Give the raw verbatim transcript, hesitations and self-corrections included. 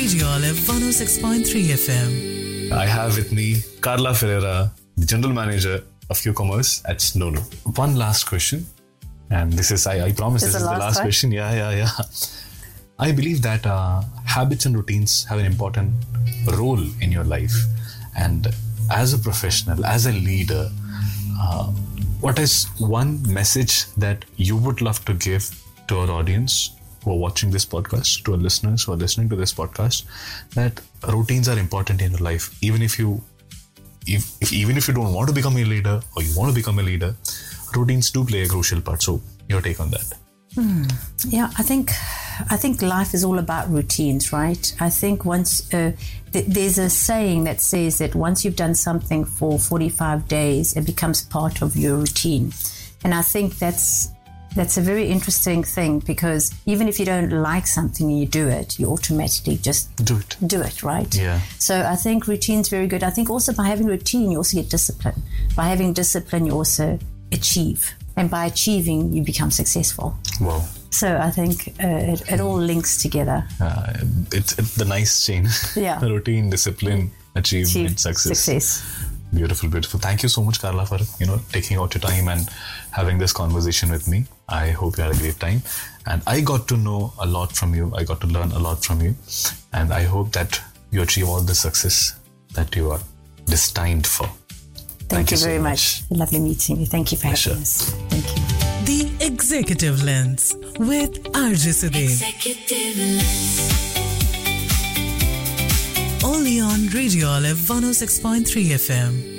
Radio Olive one oh six point three F M. I have with me Carla Ferreira, the General Manager of Q-Commerce at Snolo. One last question, and this is, I, I promise this, this is the last, last question. Yeah, yeah, yeah. I believe that uh, habits and routines have an important role in your life. And as a professional, as a leader, uh, what is one message that you would love to give to our audience who are watching this podcast, to our listeners who are listening to this podcast, that routines are important in your life, even if you, if, if even if you don't want to become a leader or you want to become a leader, routines do play a crucial part. So, your take on that? Hmm. Yeah, I think I think life is all about routines, right? I think once uh, th- there's a saying that says that once you've done something for forty-five days, it becomes part of your routine, and I think that's. That's a very interesting thing, because even if you don't like something and you do it, you automatically just do it. Do it, right? Yeah. So I think routine's very good. I think also by having routine, you also get discipline. By having discipline, you also achieve. And by achieving, you become successful. Wow. So I think uh, it, it all links together. Uh, it's, it's the nice chain. Yeah. Routine, discipline, achievement, Achieve success. Success. Beautiful, beautiful. Thank you so much, Carla, for, you know, taking out your time and having this conversation with me. I hope you had a great time. And I got to know a lot from you. I got to learn a lot from you. And I hope that you achieve all the success that you are destined for. Thank, Thank you, you very so much. much. Lovely meeting you. Thank you for Pleasure. having us. Thank you. The Executive Lens with R J Sudhir. Executive Lens. Only on Radio Olive one oh six point three F M.